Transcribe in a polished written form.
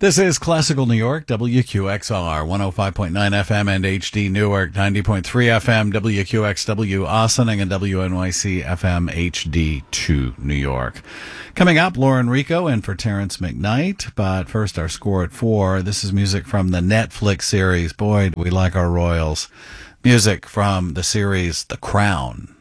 This is Classical New York, WQXR, 105.9 FM and HD Newark, 90.3 FM, WQXW Ossining, and WNYC FM HD2 New York. Coming up, Lauren Rico in for Terrence McKnight, but first our score at 4. This is music from the Netflix series. Boy, we like our royals. Music from the series The Crown.